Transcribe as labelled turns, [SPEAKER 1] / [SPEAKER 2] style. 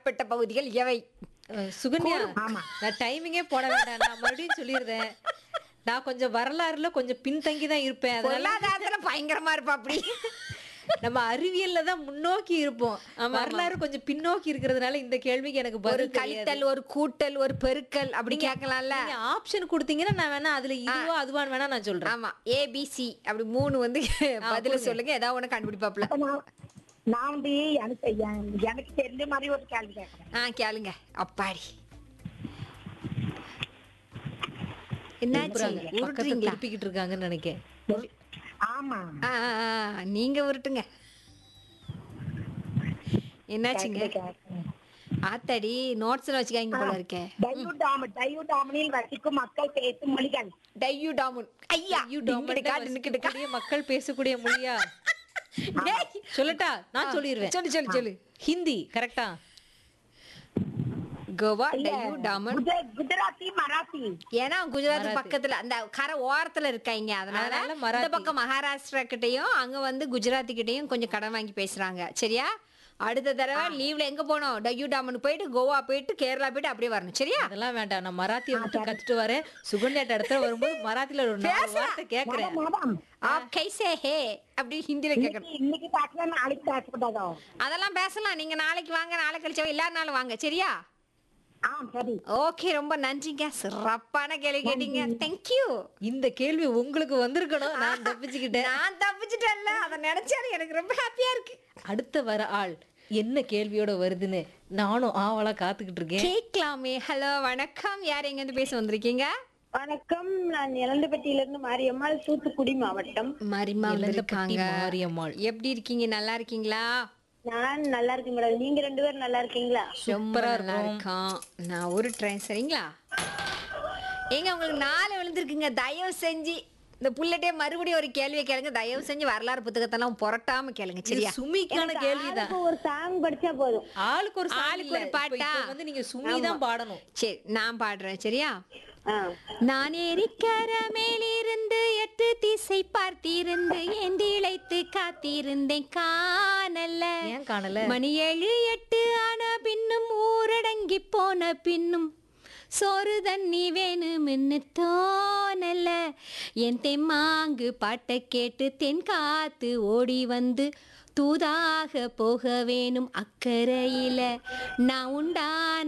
[SPEAKER 1] சம்பந்தப்பட்ட பகுதிகள் எவை?
[SPEAKER 2] சுகன்யா,
[SPEAKER 3] ஆமா.
[SPEAKER 2] நான் டைமிங்கே போட வேண்டாம். நான் மறுபடியும் சொல்லிடுறேன். நான் கொஞ்சம் வரலாறுல கொஞ்சம் பின்தங்கி தான் இருப்பேன். அதனால
[SPEAKER 1] பொருளாதாரத்துல பயங்கரமா இருப்பா அப்படி.
[SPEAKER 2] நம்ம அறிவியல்ல தான் முன்னோக்கி இருப்போம். வரலாறு கொஞ்சம் பின்னோக்கி இருக்கிறதுனால இந்த கேள்விக்கு எனக்கு
[SPEAKER 1] ஒரு
[SPEAKER 2] பதில் தெரியாது.
[SPEAKER 1] கழித்தல், ஒரு கூட்டல், ஒரு பெருக்கல் அப்படி கேட்கலாம்ல.
[SPEAKER 2] நீங்க ஆப்ஷன் கொடுத்தீங்கன்னா நான் வேணா அதுல இதுவோ அதுவான்னு வேணா நான் சொல்றேன்.
[SPEAKER 1] ஆமா, ஏபிசி அப்படி 3 வந்து பதில சொல்லுங்க. ஏதாவது ஒண்ணு கண்டுபிடிப்பாப்ல.
[SPEAKER 3] அப்ப நான் வந்து எனக்கு தெரிஞ்ச மாதிரி ஒரு கேள்வி கேட்கறேன்.
[SPEAKER 1] கேளுங்க. அப்பாடி என்னாச்சு?
[SPEAKER 2] பக்கத்துல
[SPEAKER 1] உருட்டுறீங்களா?
[SPEAKER 2] திருப்பிக்கிட்டு இருக்காங்கன்னு நினைக்கிறேன்.
[SPEAKER 3] ஆமா.
[SPEAKER 1] நீங்க உருட்டுங்க. என்னாச்சுங்க? ஆத்தாடி நோட்ஸ்ல வச்சுக்காங்க போல இருக்கே.
[SPEAKER 3] டையூடாமனில் வசிக்கும் மக்கள் பேசும் மொழிகள்.
[SPEAKER 1] டையூடாமன். ஐயா, டிங்கிடுக்கா, டிங்கிடுக்கா.
[SPEAKER 2] மக்கள் பேசக்கூடிய மொழியா?
[SPEAKER 1] டேய்,
[SPEAKER 2] சொல்லட்டா? நான் சொல்லிடுவேன்.
[SPEAKER 1] சொல்லு.
[SPEAKER 2] ஹிந்தி கரெக்டா?
[SPEAKER 1] கோவா, டையூடாமன்.
[SPEAKER 3] குஜராத்தி, மராத்தி.
[SPEAKER 1] ஏன்னா குஜராத் பக்கத்துல அந்த கரை ஓரத்துல இருக்காங்க. அதனால
[SPEAKER 2] அதனால மராத்தி.
[SPEAKER 1] இந்த பக்கம் மகாராஷ்டிரா கிட்டயும் அங்க வந்து குஜராத்தி கிட்டயும் கொஞ்சம் கடன் வாங்கி பேசுறாங்க. சரியா? அடுத்த தடவை லீவ்ல எங்க போனோம்? டையூடாமன் போயிட்டு கோவா போயிட்டு கேரளா போயிட்டு அப்படியே வரணும். சரியா?
[SPEAKER 2] அதெல்லாம் வேண்டாம். நான் மராத்தியை மட்டும் கத்துட்டு வரேன். சுகன்யாட்ட இடத்துல வரும்போது மராத்தில ஒரு 4 வார்த்தை கேக்குறேன்.
[SPEAKER 3] மேடம்,
[SPEAKER 1] ஆப் கைசே ஹே அப்படி ஹிந்தில கேட்கணும்.
[SPEAKER 3] இன்னைக்கு பேசலாம், நாளைக்கு பேசக்கூடாதோ?
[SPEAKER 1] அதெல்லாம் பேசலாம். நீங்க நாளைக்கு வாங்க, நாளை கழிச்சா எல்லா நாளும் வாங்க. சரியா?
[SPEAKER 3] சரி.
[SPEAKER 1] ஓகே, ரொம்ப நன்றிங்க. சிறப்பான கேள்வி கேட்டீங்க. தேங்க்யூ.
[SPEAKER 2] இந்த கேள்வி உங்களுக்கு வந்திருக்கணும். நான் தப்பிச்சுக்கிட்டேன்.
[SPEAKER 1] நான் தப்பிச்சிட்டேன்ல, அதை நினைச்சாலும் எனக்கு ரொம்ப ஹாப்பியா இருக்கு.
[SPEAKER 2] அடுத்த வர ஆள் என்ன கேள்வியோட வருதுன்னு நானும் ஆவலா காத்துக்கிட்டு இருக்கேன்.
[SPEAKER 1] கேட்கலாமே. ஹலோ, வணக்கம். யார் எங்க இருந்து பேச வந்திருக்கீங்க?
[SPEAKER 4] வணக்கம், நான் இளந்தப்பட்டியில இருந்து மாரியம்மாள், தூத்துக்குடி மாவட்டம்.
[SPEAKER 1] மரிமா
[SPEAKER 2] இளந்தப்பட்டி
[SPEAKER 1] வந்திருக்காங்க.
[SPEAKER 2] மாரியம்மாள்.
[SPEAKER 1] எப்படி இருக்கீங்க? நல்லா இருக்கீங்களா?
[SPEAKER 4] நான் நல்லா இருக்கேன் மேடம். நீங்க 2 பேரும் நல்லா இருக்கீங்களா?
[SPEAKER 1] ரொம்ப நல்லா இருக்கான். நான் ஒரு ட்ரெயின். சரிங்களா? ஏங்க, உங்களுக்கு 4 விழுந்திருக்குங்க. தயவு செஞ்சு இந்த புல்லட்டே மறுபடியும் ஒரு கேள்வியை கேளுங்க. தயவு செஞ்சு வரலாறு புத்தகத்தெல்லாம் புரட்டாம கேளுங்க. சரியா?
[SPEAKER 2] சுமிக்கான கேள்விதான்.
[SPEAKER 4] ஆளுக்கு ஒரு சாங் படிச்சா போதும்.
[SPEAKER 2] ஆளுக்கு ஒரு
[SPEAKER 1] ஆளுக்கு ஒரு பாட்டா?
[SPEAKER 2] வந்து நீங்க சுமி தான் பாடணும்.
[SPEAKER 1] சரி, நான் பாடுறேன். சரியா?
[SPEAKER 4] ஆ.
[SPEAKER 1] நான் ஏரிக்கர மேலிருந்து 8 திசை பார்த்திருந்து ஏந்தி இழைத்து காத்திருந்தேன் காணல.
[SPEAKER 2] ஏன் காணல?
[SPEAKER 1] மணி 7 8 ஆன பின்னும் ஊரடங்கி போன பின்னும் சோறு தண்ணி வேணும்னு தோணல. என் தெம்மாங்கு பாட்டை கேட்டு தென் காத்து ஓடி வந்து தூதாக போக வேணும் அக்கறையில நான் உண்டான